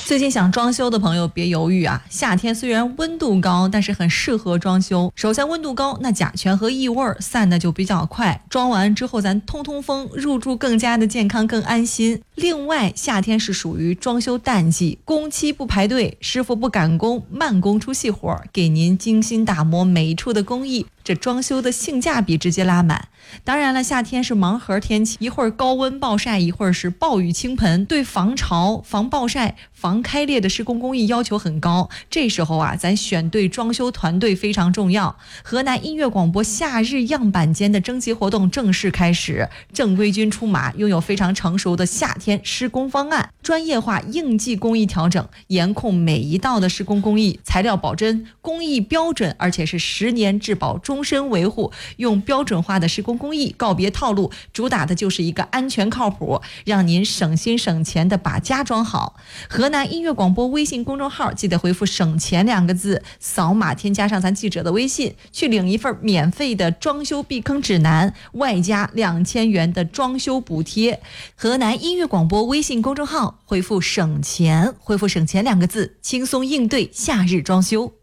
最近想装修的朋友别犹豫啊，夏天虽然温度高，但是很适合装修。首先温度高，那甲醛和异味散的就比较快，装完之后咱通通风，入住更加的健康更安心。另外夏天是属于装修淡季，工期不排队，师傅不赶工，慢工出细活，给您精心打磨每一处的工艺，这装修的性价比直接拉满。当然了，夏天是盲盒天气，一会儿高温暴晒，一会儿是暴雨倾盆，对防潮、防暴晒、防开裂的施工工艺要求很高。这时候啊，咱选对装修团队非常重要。河南音乐广播夏日样板间的征集活动正式开始，正规军出马，拥有非常成熟的夏天施工方案，专业化应季工艺调整，严控每一道的施工工艺，材料保真，工艺标准，而且是10年质保终身维护，用标准化的施工工艺告别套路，主打的就是一个安全靠谱，让您省心省钱的把家装好。河南音乐广播微信公众号记得回复省钱2个字，扫码添加上咱记者的微信，去领一份免费的装修避坑指南，外加2000元的装修补贴。河南音乐广播微信公众号回复省钱，回复省钱2个字，轻松应对夏日装修。